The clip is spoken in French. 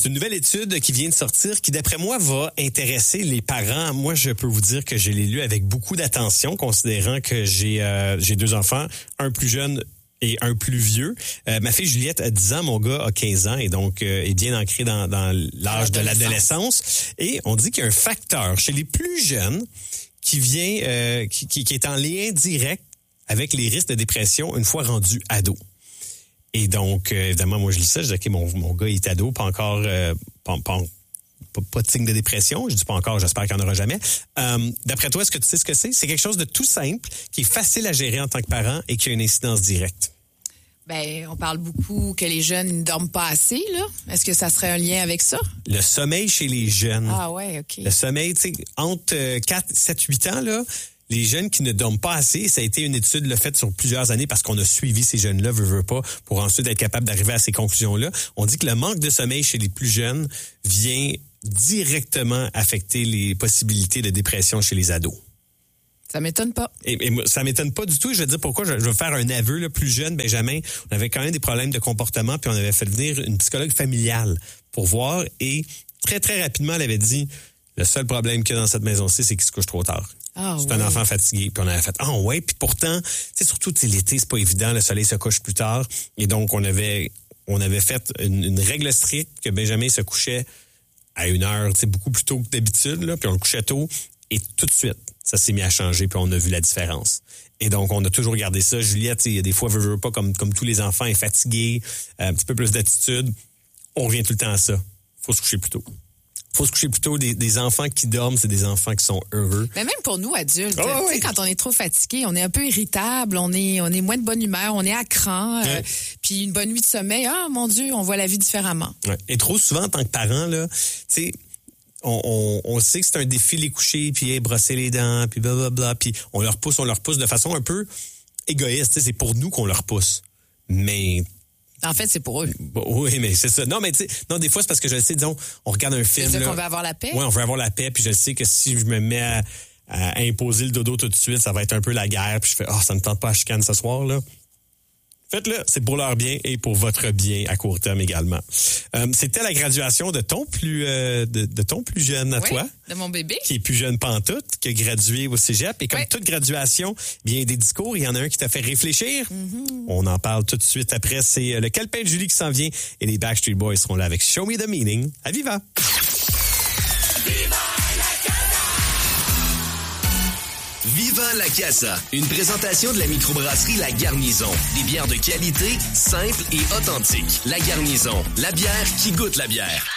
C'est une nouvelle étude qui vient de sortir qui, d'après moi, va intéresser les parents. Moi, je peux vous dire que je l'ai lu avec beaucoup d'attention, considérant que j'ai 2 enfants, un plus jeune et un plus vieux. Ma fille Juliette a 10 ans, mon gars a 15 ans et donc est bien ancré dans l'âge de l'adolescence. Et on dit qu'il y a un facteur chez les plus jeunes qui vient, qui est en lien direct avec les risques de dépression une fois rendu ado. Et donc, évidemment, moi, je lis ça, je dis, OK, mon gars, il est ado, pas encore, pas de signe de dépression. Je dis pas encore, j'espère qu'il n'y en aura jamais. D'après toi, est-ce que tu sais ce que c'est? C'est quelque chose de tout simple, qui est facile à gérer en tant que parent et qui a une incidence directe. Ben, on parle beaucoup que les jeunes ne dorment pas assez, là. Est-ce que ça serait un lien avec ça? Le sommeil chez les jeunes. Ah ouais, OK. Le sommeil, tu sais, entre 4, 7, 8 ans, là, les jeunes qui ne dorment pas assez, ça a été une étude faite sur plusieurs années parce qu'on a suivi ces jeunes-là, veut pas, pour ensuite être capable d'arriver à ces conclusions-là. On dit que le manque de sommeil chez les plus jeunes vient directement affecter les possibilités de dépression chez les ados. Ça m'étonne pas. Et ça m'étonne pas du tout. Je vais dire pourquoi. Je vais faire un aveu. Là, plus jeune, Benjamin, on avait quand même des problèmes de comportement, puis on avait fait venir une psychologue familiale pour voir. Et très, très rapidement, elle avait dit, le seul problème qu'il y a dans cette maison-ci, c'est qu'il se couche trop tard. Ah, c'est un enfant fatigué. Puis on avait fait, ouais. Puis pourtant, c'est surtout l'été, c'est pas évident. Le soleil se couche plus tard. Et donc, on avait fait une règle stricte que Benjamin se couchait à 1h, beaucoup plus tôt que d'habitude. Là, puis on le couchait tôt. Et tout de suite, ça s'est mis à changer. Puis on a vu la différence. Et donc, on a toujours gardé ça. Juliette, il y a des fois, veut pas, comme tous les enfants, est fatiguée, un petit peu plus d'attitude. On revient tout le temps à ça. Faut se coucher plus tôt. Faut se coucher plus tôt. Des enfants qui dorment, c'est des enfants qui sont heureux. Mais même pour nous, adultes, oui. Quand on est trop fatigué, on est un peu irritable, on est moins de bonne humeur, on est à cran. Puis une bonne nuit de sommeil, mon Dieu, on voit la vie différemment. Ouais. Et trop souvent, en tant que parent, là, tu sais, on sait que c'est un défi les coucher, puis brosser les dents, puis blablabla, puis on leur pousse de façon un peu égoïste. C'est pour nous qu'on leur pousse. Mais... En fait, c'est pour eux. Oui, mais c'est ça. Non, mais tu sais, des fois, c'est parce que je le sais, disons, on regarde un film. C'est qu'on veut avoir la paix? Oui, on veut avoir la paix, puis je sais que si je me mets à imposer le dodo tout de suite, ça va être un peu la guerre, puis je fais, ça ne tente pas à chicane ce soir, là. Faites-le, c'est pour leur bien et pour votre bien à court terme également. C'était la graduation de ton plus jeune à toi. De mon bébé. Qui est plus jeune pantoute, qui a gradué au cégep. Et comme toute graduation, il y a des discours. Il y en a un qui t'a fait réfléchir. Mm-hmm. On en parle tout de suite après. C'est le calepin de Julie qui s'en vient. Et les Backstreet Boys seront là avec Show Me the Meaning. À Viva! Viva la Casa, une présentation de la microbrasserie La Garnison. Des bières de qualité, simples et authentiques. La Garnison, la bière qui goûte la bière.